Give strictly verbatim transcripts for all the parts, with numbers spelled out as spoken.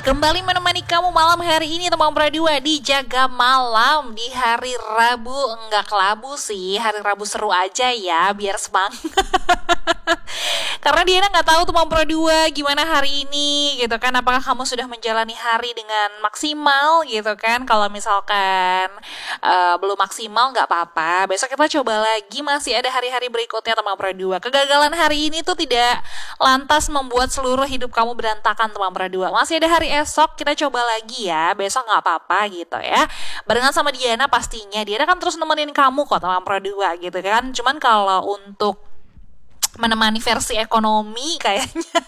Kembali menemani kamu malam hari ini teman Pradua di Jaga Malam di hari Rabu. Enggak kelabu sih, hari Rabu seru aja ya biar semangat. Karena Diana nggak tahu teman Pradua gimana hari ini gitu kan. Apakah kamu sudah menjalani hari dengan maksimal gitu kan. Kalau misalkan uh, belum maksimal nggak apa-apa, besok kita coba lagi, masih ada hari-hari berikutnya teman Pradua. Kegagalan hari ini tuh tidak lantas membuat seluruh hidup kamu berantakan teman Pradua. Masih ada hari esok, kita coba lagi ya. Besok nggak apa-apa gitu ya. Barengan sama Diana pastinya. Diana kan terus nemenin kamu kok teman Pradua gitu kan. Cuman kalau untuk menemani versi ekonomi kayaknya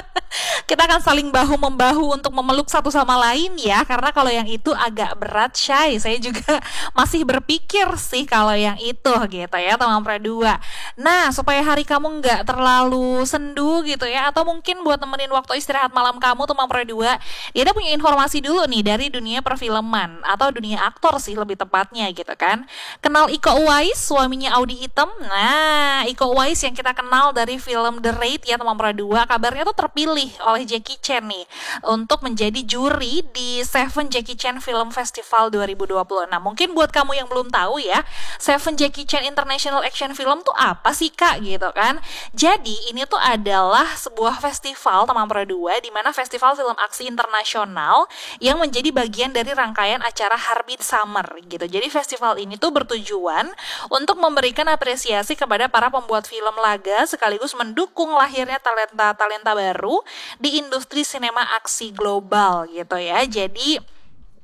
kita akan saling bahu-membahu untuk memeluk satu sama lain ya. Karena kalau yang itu agak berat, Syai. Saya juga masih berpikir sih kalau yang itu gitu ya teman Pradua. Nah, supaya hari kamu nggak terlalu sendu gitu ya, atau mungkin buat nemenin waktu istirahat malam kamu teman Pradua, dia ada punya informasi dulu nih dari dunia perfilman atau dunia aktor sih lebih tepatnya gitu kan. Kenal Iko Uwais, suaminya Audy Item? Nah, Iko Uwais yang kita kenal dari film The Raid ya teman Pradua, kabarnya tuh terpilih oleh Jackie Chan nih untuk menjadi juri di Seven Jackie Chan Film Festival dua ribu dua puluh. Nah, mungkin buat kamu yang belum tahu ya, Seven Jackie Chan International Action Film tuh apa sih Kak gitu kan. Jadi ini tuh adalah sebuah festival teman Pradua, di mana festival film aksi internasional yang menjadi bagian dari rangkaian acara Harbin Summer gitu. Jadi festival ini tuh bertujuan untuk memberikan apresiasi kepada para pembuat film laga sekaligus mendukung lahirnya talenta-talenta baru di industri sinema aksi global gitu ya. Jadi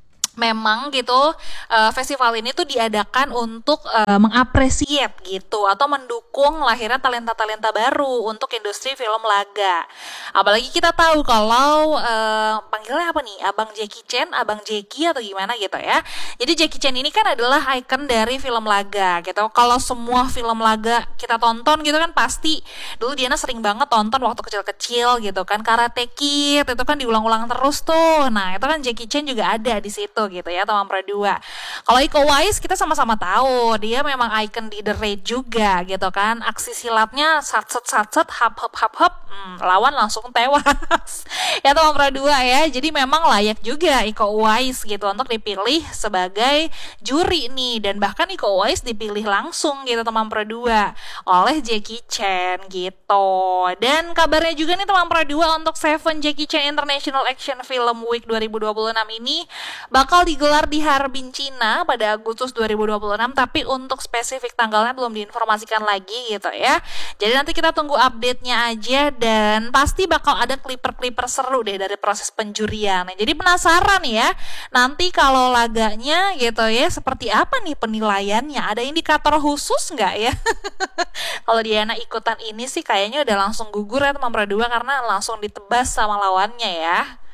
memang gitu uh, festival ini tuh diadakan untuk uh, mengapresiat gitu atau mendukung lahirnya talenta-talenta baru untuk industri film laga. Apalagi kita tahu kalau uh, panggilnya apa nih, Abang Jackie Chan, Abang Jackie atau gimana gitu ya. Jadi Jackie Chan ini kan adalah ikon dari film laga gitu. Kalau semua film laga kita tonton gitu kan, pasti dulu Diana sering banget tonton waktu kecil-kecil gitu kan. Karate Kid itu kan diulang-ulang terus tuh. Nah, itu kan Jackie Chan juga ada di situ gitu ya teman Pradua. Kalau Iko Uwais kita sama-sama tahu dia memang icon di The Raid juga gitu kan. Aksi silatnya sat-set sat-set hap hap hap hap, hmm, lawan langsung tewas. Ya teman Pradua ya. Jadi memang layak juga Iko Uwais gitu untuk dipilih sebagai juri nih, dan bahkan Iko Uwais dipilih langsung gitu teman Pradua oleh Jackie Chan gitu. Dan kabarnya juga nih teman Pradua, untuk Seven Jackie Chan International Action Film Week dua ribu dua puluh enam ini bakal digelar di Harbin, Cina pada Agustus dua ribu dua puluh enam, tapi untuk spesifik tanggalnya belum diinformasikan lagi gitu ya. Jadi nanti kita tunggu update-nya aja, dan pasti bakal ada clipper-clipper seru deh dari proses penjurian. Nah, jadi penasaran ya, nanti kalau laganya gitu ya seperti apa nih penilaiannya? Ada indikator khusus nggak ya? Kalau Diana ikutan ini sih kayaknya udah langsung gugur ya teman Pradua, karena langsung ditebas sama lawannya ya.